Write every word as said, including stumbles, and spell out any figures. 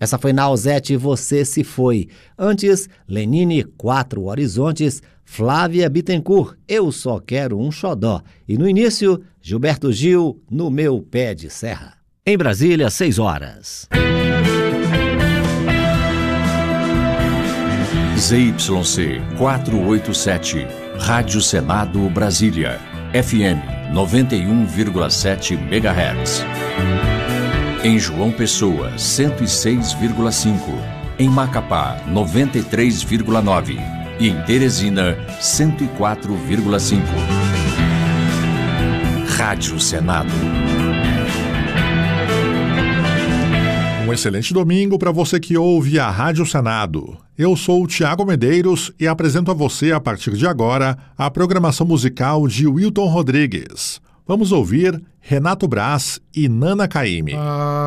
Essa foi Nausete, Você Se Foi. Antes, Lenine, Quatro Horizontes, Flávia Bittencourt, Eu Só Quero um Xodó. E no início, Gilberto Gil, No Meu Pé de Serra. Em Brasília, seis horas. Z Y C quatrocentos e oitenta e sete, Rádio Senado Brasília, F M noventa e um vírgula sete megahertz. Em João Pessoa, cento e seis vírgula cinco. Em Macapá, noventa e três vírgula nove. E em Teresina, cento e quatro vírgula cinco. Rádio Senado. Um excelente domingo para você que ouve a Rádio Senado. Eu sou o Tiago Medeiros e apresento a você, a partir de agora, a programação musical de Wilton Rodrigues. Vamos ouvir Renato Braz e Nana Caymmi. Ah.